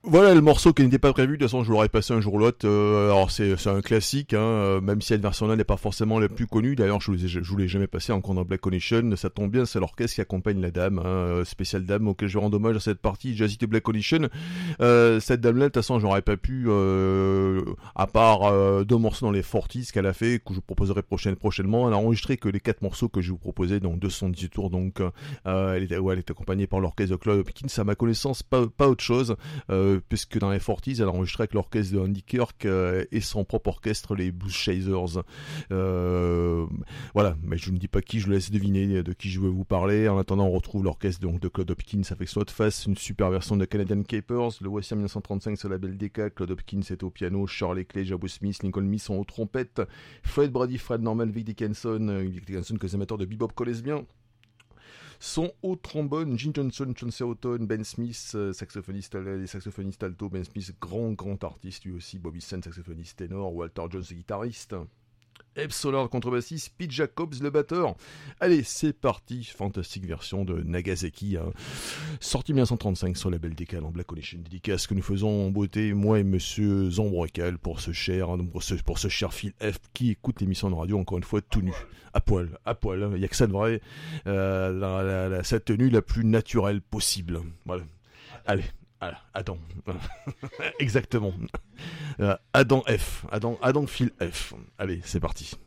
Voilà le morceau qui n'était pas prévu, de toute façon je l'aurais passé un jour ou l'autre. Alors c'est un classique, hein, même si cette version-là n'est pas forcément la plus connue. D'ailleurs je vous l'ai jamais passé encore dans Black Condition. Ça tombe bien, c'est l'orchestre qui accompagne la dame, hein, spéciale dame auquel je rends hommage à cette partie Jazzy to Black Condition. Cette dame-là, de toute façon j'aurais pas pu, à part deux morceaux dans les 40s qu'elle a fait, que je vous proposerai prochainement. Elle a enregistré que les 4 morceaux que je vous proposais, donc 218 tours. Donc elle est accompagnée par l'orchestre de Claude Hopkins. À ma connaissance, pas autre chose. Puisque dans les 40s, elle a enregistré avec l'orchestre de Andy Kirk et son propre orchestre, les Blues Chasers. Voilà, mais je ne dis pas qui, je le laisse deviner de qui je veux vous parler. En attendant, on retrouve l'orchestre donc, de Claude Hopkins avec Slotface, une super version de Canadian Capers. Le voici en 1935 sur la label Decca. Claude Hopkins est au piano, Charlie Clay, Jabo Smith, Lincoln Mee sont aux trompettes, Fred Brady, Fred Norman, Vic Dickinson que les amateurs de bebop connaissent bien, sont au trombone, Gene Johnson, Chauncey Houghton, Ben Smith, saxophoniste alto, Ben Smith, grand artiste lui aussi, Bobby Sen, saxophoniste ténor, Walter Jones, guitariste, Ebb Solar, contrebassiste, Pete Jacobs, le batteur. Allez, c'est parti, fantastique version de Nagasaki, hein. Sorti 1935 sur la label Decca en Black Condition, dédicace que nous faisons en beauté, moi et monsieur Zambrocal, pour ce cher Phil F qui écoute l'émission de radio, encore une fois, tout nu, à poil, il n'y a que ça de vrai, sa tenue la plus naturelle possible. Voilà. Allez, Adam. Exactement. Adam Phil F. Allez, c'est parti.